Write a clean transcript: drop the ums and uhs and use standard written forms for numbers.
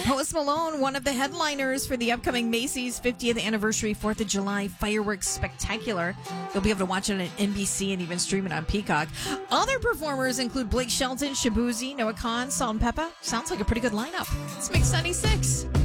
Post Malone, one of the headliners for the upcoming Macy's 50th anniversary 4th of July fireworks spectacular. You'll be able to watch it on NBC and even stream it on Peacock. Other performers include Blake Shelton, Shabuzi, Noah Khan, Salt and Peppa. Sounds like a pretty good lineup. It's Mix 96.